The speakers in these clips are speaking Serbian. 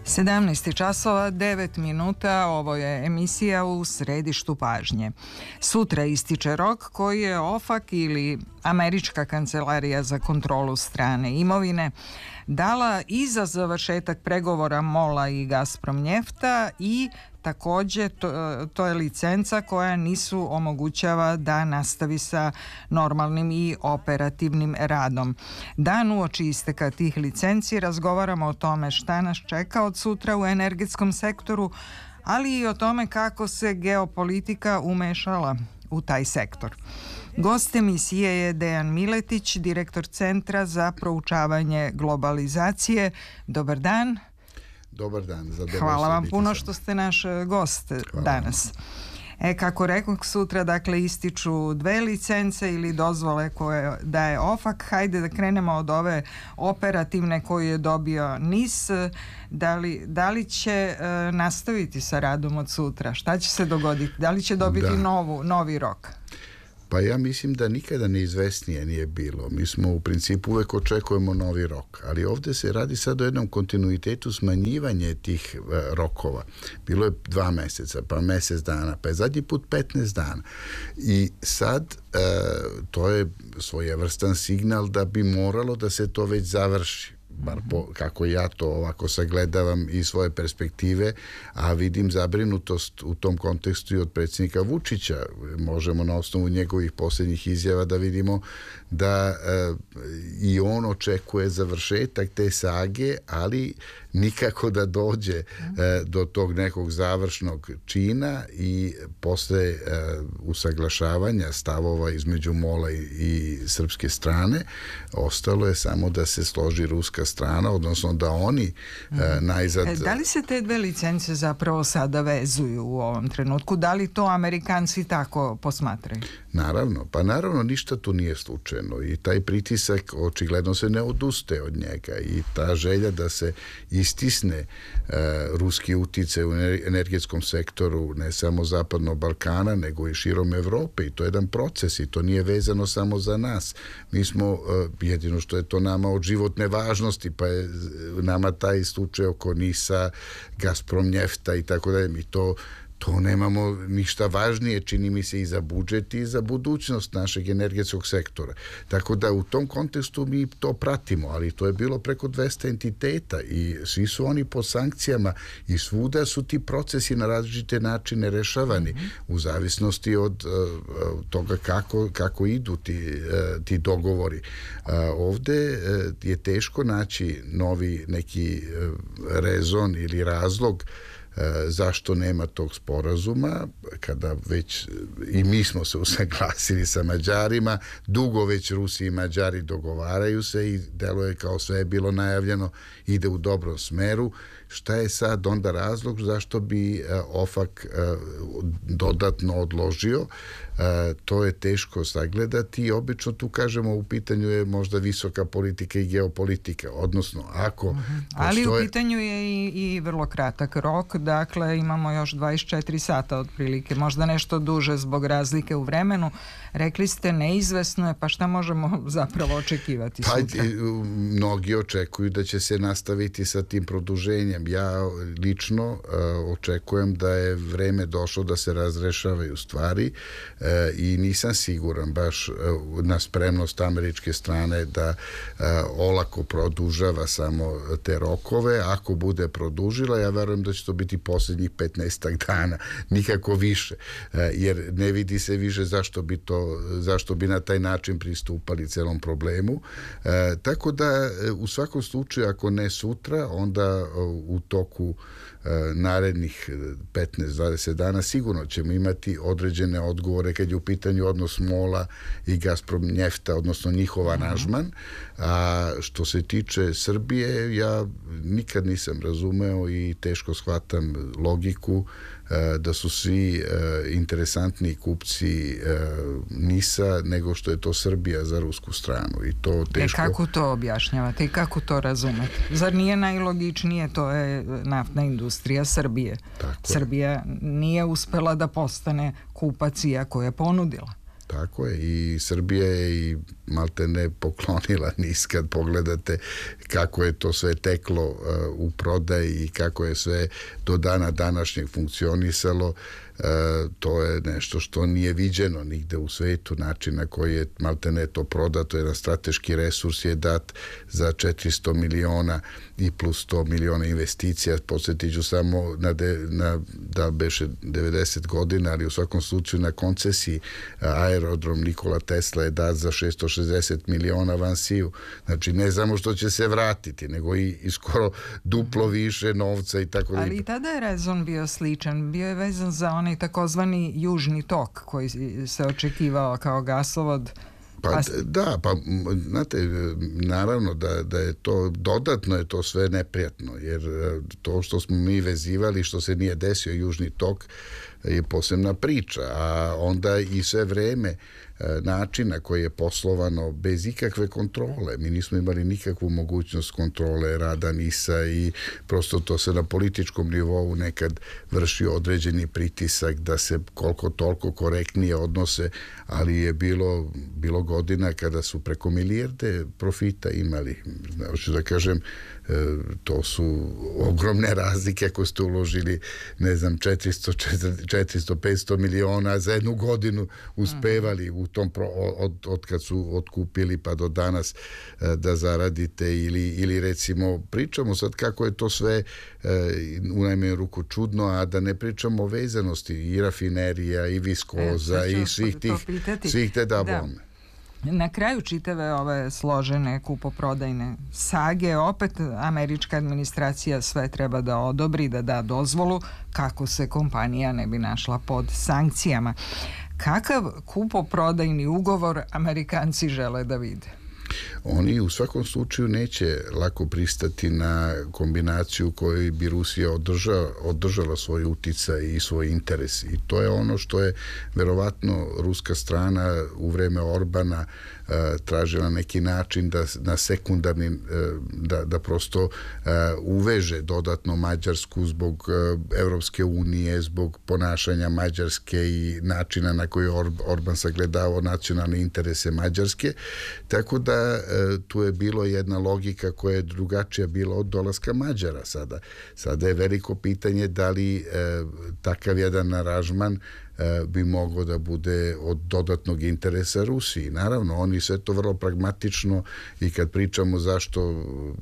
17 časova 9 minuta, ovo je emisija U središtu pažnje. Sutra ističe rok koji je OFAC ili Američka kancelarija za kontrolu strane imovine dala i za završetak pregovora MOL-a i Gazprom Njefta i također to je licenca koja NIS-u omogućava da nastavi sa normalnim i operativnim radom. Dan uoči isteka tih licenci razgovaramo o tome šta nas čeka od sutra u energetskom sektoru, ali i o tome kako se geopolitika umešala u taj sektor. Gost emisije je Dejan Miletić, direktor Centra za proučavanje globalizacije. Dobar dan. Dobar dan. Hvala vam puno što ste naš gost danas. Kako rekoh, sutra dakle ističu dve licence ili dozvole koje daje OFAC. Hajde da krenemo od ove operativne koju je dobio NIS. Da li će nastaviti sa radom od sutra? Šta će se dogoditi? Da li će dobiti novi rok? Pa ja mislim da nikada neizvesnije nije bilo. Mi smo u principu uvek očekujemo novi rok, ali ovdje se radi sad o jednom kontinuitetu smanjivanja tih rokova. Bilo je 2 meseca, pa mjesec dana, pa je zadnji put 15 dana. I sad to je svojevrstan signal da bi moralo da se to već završi. Bar kako ja to ovako sagledavam iz svoje perspektive, a vidim zabrinutost u tom kontekstu i od predsjednika Vučića. Možemo na osnovu njegovih posljednjih izjava da vidimo da i on očekuje završetak te sage, ali nikako da dođe do tog nekog završnog čina i posle usaglašavanja stavova između MOL-a i srpske strane ostalo je samo da se složi ruska strana, odnosno da oni najzad... Da li se te dve licence zapravo sada vezuju u ovom trenutku? Da li to Amerikanci tako posmatraju? Naravno, ništa tu nije slučajno i taj pritisak očigledno se ne odustaje od njega i ta želja da se istisne ruski uticaj u energetskom sektoru ne samo zapadnog Balkana, nego i širom Evrope i to je jedan proces i to nije vezano samo za nas. Mi smo, jedino što je to nama od životne važnosti, pa je nama taj slučaj oko NIS-a, Gazprom Njefta i tako dalje, mi to nemamo ništa važnije, čini mi se, i za budžet i za budućnost našeg energetskog sektora. Tako da u tom kontekstu mi to pratimo, ali to je bilo preko 200 entiteta i svi su oni pod sankcijama i svuda su ti procesi na različite načine rešavani u zavisnosti od toga kako idu ti dogovori. Ovde je teško naći novi neki rezon ili razlog zašto nema tog sporazuma, kada već i mi smo se usaglasili sa Mađarima, dugo već Rusi i Mađari dogovaraju se i deluje kao sve je bilo najavljeno, ide u dobrom smeru. Šta je sad onda razlog zašto bi OFAC dodatno odložio? To je teško sagledati i obično tu kažemo u pitanju je možda visoka politika i geopolitika, odnosno ako ali u pitanju je i vrlo kratak rok, dakle imamo još 24 sata otprilike, možda nešto duže zbog razlike u vremenu. Rekli ste neizvesno je, pa šta možemo zapravo očekivati sutra? Mnogi očekuju da će se nastaviti sa tim produženjem. Ja lično očekujem da je vreme došlo da se razrešavaju stvari i nisam siguran baš na spremnost američke strane da olako produžava samo te rokove. Ako bude produžila, ja verujem da će to biti posljednjih 15 dana, nikako više, jer ne vidi se više zašto bi na taj način pristupali celom problemu. Tako da u svakom slučaju, ako ne sutra, onda u toku narednih 15-20 dana sigurno ćemo imati određene odgovore kad je u pitanju odnos MOL-a i Gazprom Njefta, odnosno njihov aranžman. A što se tiče Srbije, ja nikad nisam razumeo i teško shvatam logiku da su svi interesantni kupci NIS-a nego što je to Srbija za rusku stranu. I to teško... Kako to objašnjavate i kako to razumete? Zar nije najlogičnije, to je naftna industrija Srbije. Srbija nije uspela da postane kupac iako je ponudila. Tako je, i Srbija je i maltene poklonila NIS kad pogledate kako je to sve teklo u prodaji i kako je sve do dana današnjeg funkcionisalo. To je nešto što nije viđeno nigde u svetu, način na koji je maltene to prodato, jedan strateški resurs je dat za 400 miliona i plus 100 miliona investicija. Podsjetit ću samo da beše 90 godina, ali u svakom slučaju na koncesiji aerodrom Nikola Tesla je dat za 660 miliona avansiju. Znači ne samo što će se vratiti, nego i skoro duplo više novca i tako da. Ali i tada je rezon bio sličan, bio je vezan za onaj takozvani južni tok koji se očekivao kao gasovod. Znate, naravno da je to, dodatno je to sve neprijatno, jer to što smo mi vezivali, što se nije desio južni tok, je posebna priča, a onda i sve vreme način na koji je poslovano bez ikakve kontrole. Mi nismo imali nikakvu mogućnost kontrole rada NIS-a i prosto to se na političkom nivou nekad vrši određeni pritisak da se koliko toliko korektnije odnose, ali je bilo godina kada su preko milijarde profita imali. Hoću da kažem, to su ogromne razlike ako ste uložili, ne znam, 400-500 miliona za jednu godinu uspevali u tom od kad su otkupili pa do danas da zaradite ili recimo pričamo sad kako je to sve u najmanju ruku čudno, a da ne pričamo o vezanosti i rafinerija i viskoza i svih te dabome. Na kraju čitave ove složene kupoprodajne sage opet američka administracija sve treba da odobri, da da dozvolu kako se kompanija ne bi našla pod sankcijama. Kakav kupoprodajni ugovor Amerikanci žele da vide? Oni u svakom slučaju neće lako pristati na kombinaciju koju bi Rusija održala svoj uticaj i svoj interes. I to je ono što je verovatno ruska strana u vreme Orbana tražila neki način da na sekundarni da prosto uveže dodatno Mađarsku zbog Evropske unije, zbog ponašanja Mađarske i načina na koji Orban sagledavao nacionalne interese Mađarske. Tako da tu je bilo jedna logika koja je drugačija bila od dolaska Mađara sada. Sada je veliko pitanje da li takav jedan aranžman bi moglo da bude od dodatnog interesa Rusiji. Naravno, oni sve to vrlo pragmatično i kad pričamo zašto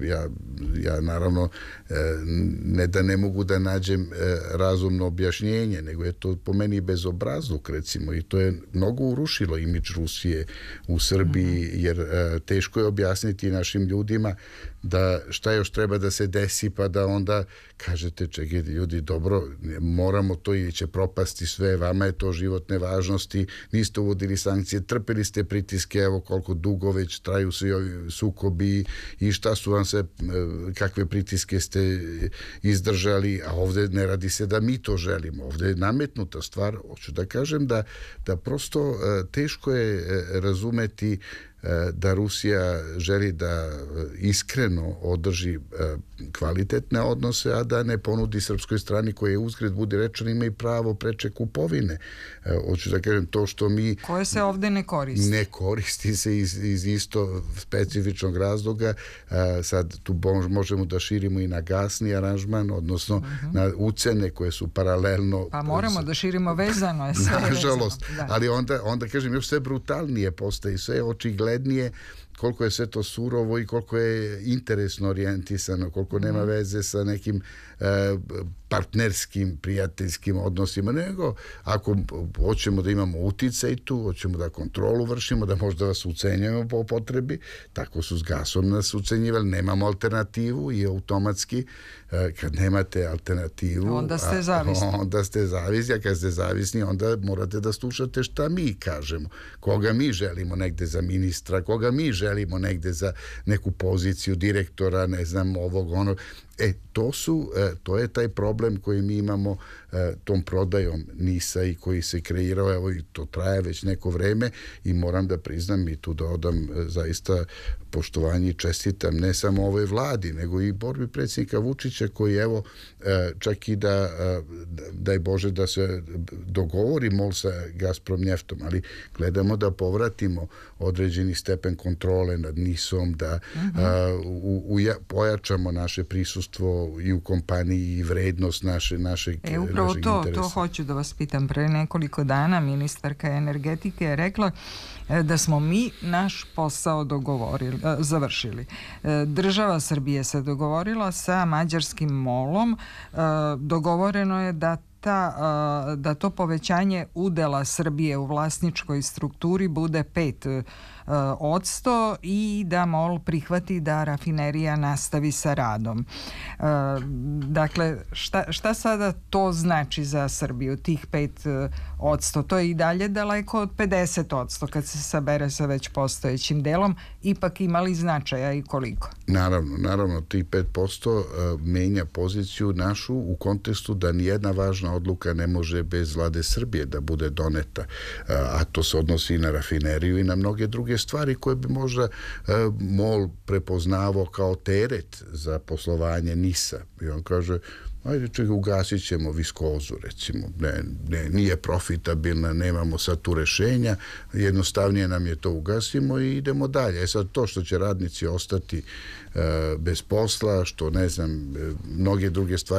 ja naravno ne da ne mogu da nađem razumno objašnjenje, nego je to po meni bezobrazluk recimo i to je mnogo urušilo imidž Rusije u Srbiji jer teško je objasniti našim ljudima da šta još treba da se desi pa da onda kažete čekajte ljudi dobro moramo to ili će propasti sve, vama je to životne važnosti, niste uvodili sankcije, trpeli ste pritiske, evo koliko dugo već traju svi ovi sukobi i šta su vam sve, kakve pritiske ste izdržali, a ovde ne radi se da mi to želimo, ovde je nametnuta stvar, hoću da kažem da prosto teško je razumeti da Rusija želi da iskreno održi kvalitetne odnose, a da ne ponudi srpskoj strani koje uzgred budi rečeno ima i pravo preče kupovine. Hoću da kažem to što mi... Koje se ovde ne koristi. Ne koristi se iz isto specifičnog razloga. Sad tu možemo da širimo i na gasni aranžman, odnosno na ucene koje su paralelno... Pa moramo da širimo vezano. Je sve nažalost. Vezano, ali onda kažem još sve brutalnije postaje, sve očiglednije koliko je sve to surovo i koliko je interesno orijentisano, koliko nema veze sa nekim partnerskim, prijateljskim odnosima, nego ako hoćemo da imamo uticaj tu, hoćemo da kontrolu vršimo, da možda vas ucenjujemo po potrebi, tako su s gasom nas ucenjivali, nemamo alternativu i automatski kad nemate alternativu onda ste zavisni. Onda ste zavisni, a kad ste zavisni onda morate da slušate šta mi kažemo, koga mi želimo negde za ministra, koga mi želimo negde za neku poziciju direktora, ne znam, ovog, onog. To je taj problem koji mi imamo tom prodajom NIS-a i koji se kreirao, evo i to traje već neko vreme i moram da priznam i tu da odam zaista poštovanje i čestitam ne samo ovoj vladi, nego i borbi predsjednika Vučića koji evo čak i daj Bože da se dogovori MOL sa Gazprom njeftom, ali gledamo da povratimo određeni stepen kontrole nad NIS-om, da pojačamo naše prisustvo i u kompaniji i vrednost našeg upravo interesa. To hoću da vas pitam. Pre nekoliko dana ministarka energetike je rekla da smo mi naš posao završili. Država Srbije se dogovorila sa mađarskim MOL-om. Dogovoreno je da to povećanje udela Srbije u vlasničkoj strukturi bude 5% i da MOL prihvati da rafinerija nastavi sa radom. Dakle, šta sada to znači za Srbiju, tih 5%? To je i dalje daleko od 50% kad se sabere sa već postojećim delom. Ipak imali značaja i koliko? Naravno, tih 5% menja poziciju našu u kontekstu da nijedna važna odluka ne može bez vlade Srbije da bude doneta, a to se odnosi i na rafineriju i na mnoge druge stvari koje bi možda MOL prepoznavao kao teret za poslovanje NIS-a. I on kaže, ajde ugasit ćemo viskozu, recimo. Nije profitabilna, nemamo sad tu rešenja, jednostavnije nam je to ugasimo i idemo dalje. Sad to što će radnici ostati bez posla, što ne znam, mnoge druge stvari